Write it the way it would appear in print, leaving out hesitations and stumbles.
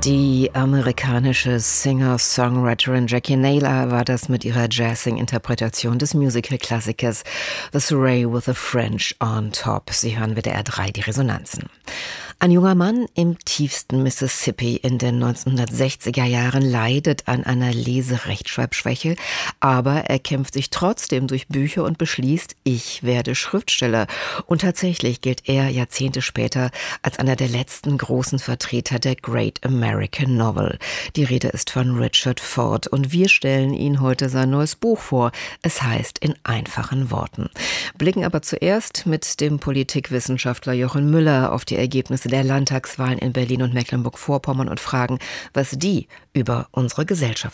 Die amerikanische Singer-Songwriterin Jackie Naylor war das mit ihrer Jazzing-Interpretation des Musical-Klassikers The Surrey with the French on Top. Sie hören WDR 3 die Resonanzen. Ein junger Mann im tiefsten Mississippi in den 1960er Jahren leidet an einer Leserechtschreibschwäche, aber er kämpft sich trotzdem durch Bücher und beschließt, ich werde Schriftsteller. Und tatsächlich gilt er Jahrzehnte später als einer der letzten großen Vertreter der Great American Novel. Die Rede ist von Richard Ford und wir stellen Ihnen heute sein neues Buch vor. Es heißt in einfachen Worten. Blicken aber zuerst mit dem Politikwissenschaftler Jochen Müller auf die Ergebnisse der Landtagswahlen in Berlin und Mecklenburg-Vorpommern und fragen, was die über unsere Gesellschaft